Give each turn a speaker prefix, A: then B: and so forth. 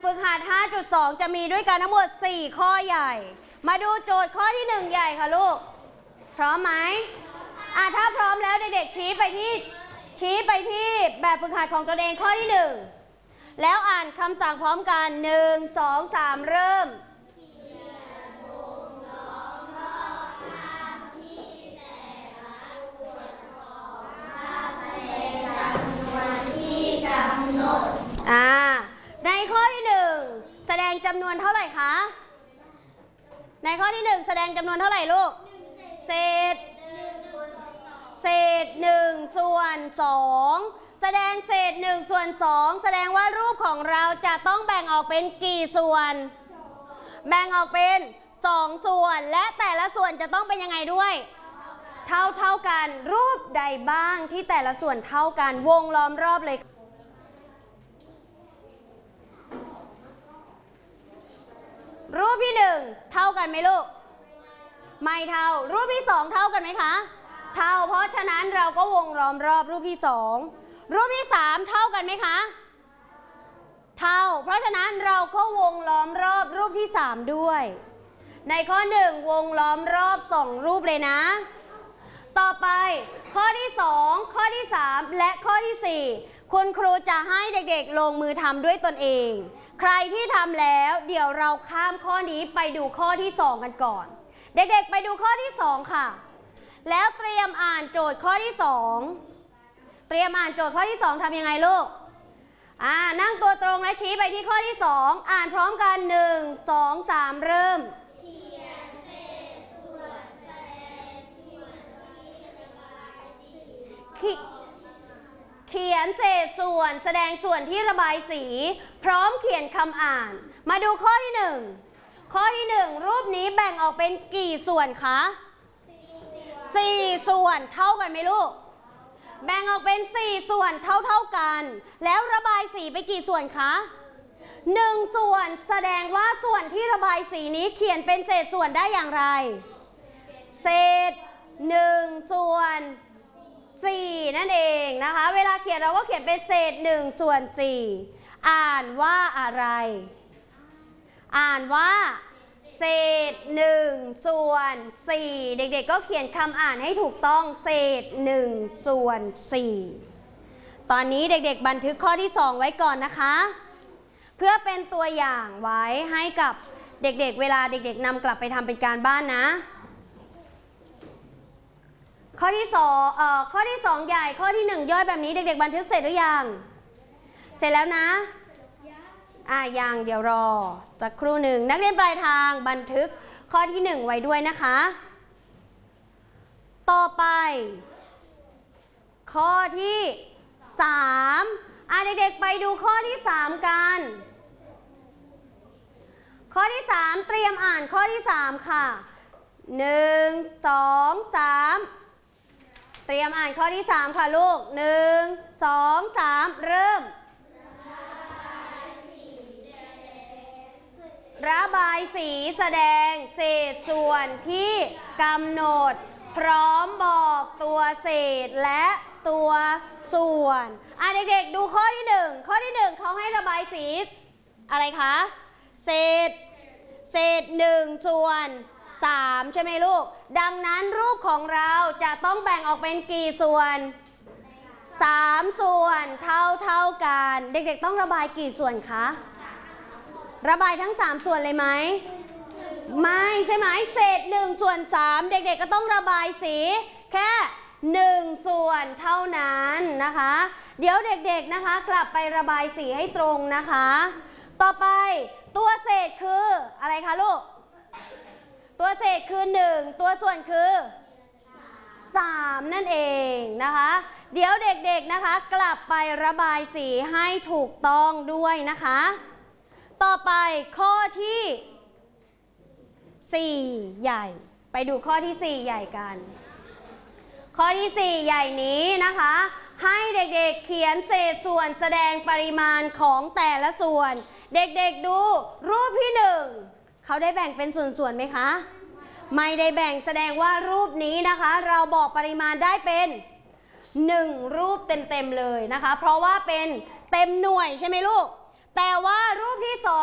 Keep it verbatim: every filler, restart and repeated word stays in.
A: ฝึกหัด ห้าจุดสอง จะมีด้วยกันทั้งหมดสี่ข้อใหญ่มาดูโจทย์ข้อที่หนึ่งใหญ่ค่ะลูกพร้อมไหมอ่ะถ้าพร้อมแล้วเด็กๆชี้ไปที่ชี้ไปที่แบบฝึกหัดของตนเองข้อที่หนึ่งแล้วอ่านคำสั่งพร้อมกันหนึ่ง สอง สาม เริ่มอ่าในข้อที่หนึ่งแสดงจำนวนเท่าไหร่คะในข้อที่หนึ่งแสดงจำนวนเท่าไหร่ลูกเศษเศษหนึ่งส่วนสองแสดงเศษหนึ่งส่วนสองแสดงว่ารูปของเราจะต้องแบ่งออกเป็นกี่ส่วนแบ่งออกเป็นสองส่วนและแต่ละส่วนจะต้องเป็นยังไงด้วยเท่าเท่ากันรูปใดบ้างที่แต่ละส่วนเท่ากันวงล้อมรอบเลยรูปที่หนึ่งเท่ากันไหมลูกไม่เท่ารูปที่สองเท่ากันไหมคะเท่าเพราะฉะนั้นเราก็วงล้อมรอบรูปที่สองรูปที่สามเท่ากันไหมคะเท่าเพราะฉะนั้นเราก็วงล้อมรอบรูปที่สามด้วยในข้อหนึ่งวงล้อมรอบสองรูปเลยนะต่อไปข้อที่สองข้อที่สามและข้อที่สี่คุณครูจะให้เด็กๆลงมือทำด้วยตนเองใครที่ทำแล้วเดี๋ยวเราข้ามข้อนี้ไปดูข้อที่สองกันก่อนเด็กๆไปดูข้อที่สองค่ะแล้วเตรียมอ่านโจทย์ข้อที่สองเตรียมอ่านโจทย์ข้อที่สองทำยังไงลูกอ่านั่งตัวตรงและชี้ไปที่ข้อที่สองอ่านพร้อมกันหนึ่ง สอง สามเริ่มเขียนเศษส่วนแสดงส่วนที่ระบายสีพร้อมเขียนคำอ่านมาดูข้อที่หนึ่งข้อที่หนึ่งรูปนี้แบ่งออกเป็นกี่ส่วนคะสี่ส่วนเท่ากันไหมลูกแบ่งออกเป็นสี่ส่วนเท่าเท่ากันแล้วระบายสีไปกี่ส่วนคะหนึ่งส่วนแสดงว่าส่วนที่ระบายสีนี้เขียนเป็นเศษส่วนได้อย่างไรเศษหนึ่งส่วนสี่นั่นเองนะคะเวลาเขียนเราก็เขียนเป็นเศษหนึ่งส่วนสี่อ่านว่าอะไรอ่านว่าเศษหนึ่งส่วนสี่เด็กๆก็เขียนคำอ่านให้ถูกต้องเศษหนึ่งส่วนสี่ตอนนี้เด็กๆบันทึกข้อที่สองไว้ก่อนนะคะเพื่อเป็นตัวอย่างไว้ให้กับเด็กๆเวลาเด็กๆนำกลับไปทำเป็นการบ้านนะข้อที่สองเอ่อข้อที่สองใหญ่ข้อที่หนึ่งย่อยแบบนี้เด็กๆบันทึกเสร็จหรือยังเสร็จแล้วนะอ่ะยังเดี๋ยวรอสักครู่หนึ่งนักเรียนปลายทางบันทึกข้อที่หนึ่งไว้ด้วยนะคะต่อไปข้อที่สามอ่ะเด็กๆไปดูข้อที่สามกันข้อที่สามเตรียมอ่านข้อที่สามค่ะหนึ่ง สอง สามเตรียมอ่านข้อที่สามค่ะลูกหนึ่ง สอง สามเริ่มระบายสีแสดงเศษส่วนที่กำหนดพร้อมบอกตัวเศษและตัวส่วนอ่ะเด็กๆดูข้อที่หนึ่งข้อที่หนึ่งเขาให้ระบายสีอะไรคะเศษเศษหนึ่งส่วนสามใช่ไหมลูกดังนั้นรูปของเราจะต้องแบ่งออกเป็นกี่ส่วนสามส่วนเท่าเท่ากันเด็กๆต้องระบายกี่ส่วนคะระบายทั้งสามส่วนเลยไหมไม่ใช่ไหมเศษหนึ่งส่วนสามเด็กๆก็ต้องระบายสีแค่หนึ่งส่วนเท่านั้นนะคะเดี๋ยวเด็กๆนะคะกลับไประบายสีให้ตรงนะคะต่อไปตัวเศษคืออะไรคะลูกตัวเศษคือหนึ่งตัวส่วนคือสามนั่นเองนะคะเดี๋ยวเด็กๆนะคะกลับไประบายสีให้ถูกต้องด้วยนะคะต่อไปข้อที่สี่ใหญ่ไปดูข้อที่สี่ใหญ่กันข้อที่สี่ใหญ่นี้นะคะให้เด็กๆเขียนเศษส่วนแสดงปริมาณของแต่ละส่วนเด็กๆดูรูปที่หนึ่งเขาได้แบ่งเป็นส่วนๆไหมคะไม่ได้แบ่งแสดงว่ารูปนี้นะคะเราบอกปริมาณได้เป็นหนึ่งรูปเต็มๆเลยนะคะเพราะว่าเป็นเต็มหน่วยใช่ไหมลูกแต่ว่ารูปที่สอง